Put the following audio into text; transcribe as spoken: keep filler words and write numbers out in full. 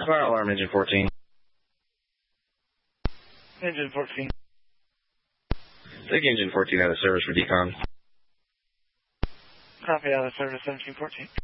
Fire alarm, engine fourteen. Engine fourteen. Take engine fourteen out of service for decon. Copy, out of service, seventeen fourteen.